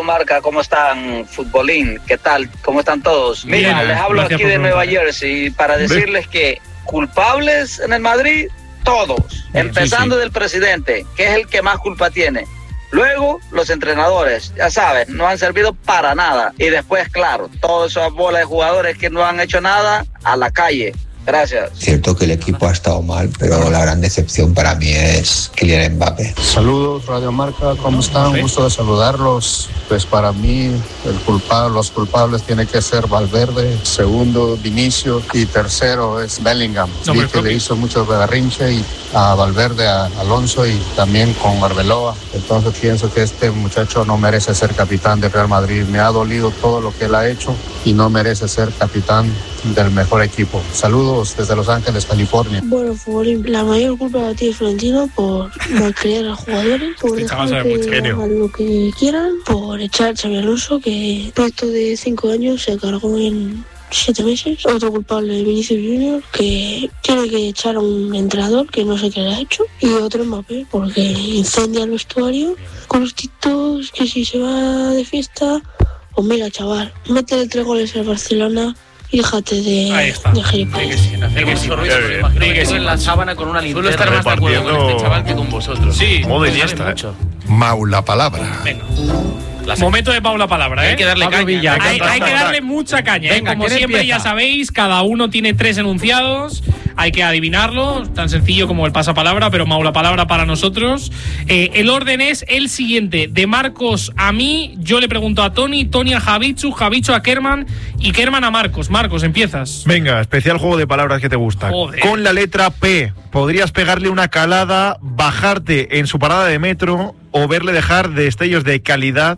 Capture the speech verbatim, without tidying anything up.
Radio Marca, ¿cómo están? Futbolín, ¿qué tal? ¿Cómo están todos? Mira, Bien, les hablo aquí de Nueva preguntar. Jersey para decirles que culpables en el Madrid, todos, Bien, empezando sí, sí. del presidente, que es el que más culpa tiene. Luego, los entrenadores, ya saben, no han servido para nada. Y después, claro, todas esas bolas de jugadores que no han hecho nada, a la calle. Gracias. Cierto que el equipo ha estado mal, pero la gran decepción para mí es Kylian Mbappé. Saludos, Radio Marca, ¿cómo están? Gusto de saludarlos. Pues para mí, el culpable, los culpables tienen que ser Valverde, segundo, Vinicius, y tercero es Bellingham. No, Vi pero que le hizo mucho berrinche y a Valverde, a Alonso y también con Arbeloa. Entonces pienso que este muchacho no merece ser capitán de Real Madrid. Me ha dolido todo lo que él ha hecho y no merece ser capitán del mejor equipo. Saludos desde Los Ángeles, California. Bueno, Futbolín, la mayor culpa la tiene Florentino por malcriar a los jugadores, por Este chaval dejar sabe mucho. que Genio. hagan lo que quieran, por echar a Xabi Alonso, que pacto de cinco años se cargó en siete meses. Otro culpable, Vinicius Junior, que tiene que echar a un entrenador que no sé qué le ha hecho. Y otro Mbappé, porque incendia el vestuario con los TikToks, que si se va de fiesta. Pues mira, chaval, métele tres goles al Barcelona. Fíjate de, Ahí está. de gilipollas. Di que sí. Di que sí. En la sábana con una Suelo linterna. estar más de acuerdo con este chaval que con vosotros. Sí. Modo Sabe Iniesta. mucho. Mau, la palabra. Venga. La Momento de Pau la palabra, ¿eh? Hay que darle Pablo caña. Villa. Hay, hay que darle mucha caña, ¿eh? Venga, Como ¿quién siempre, empieza? ya sabéis, cada uno tiene tres enunciados. Hay que adivinarlo, tan sencillo como el pasapalabra, pero Mau la palabra para nosotros. Eh, el orden es el siguiente: de Marcos a mí, yo le pregunto a Tony, Tony a Javichu, Javichu a Kerman y Kerman a Marcos. Marcos, empiezas. Venga, especial juego de palabras que te gusta. Joder. Con la letra P, podrías pegarle una calada, bajarte en su parada de metro o verle dejar destellos de calidad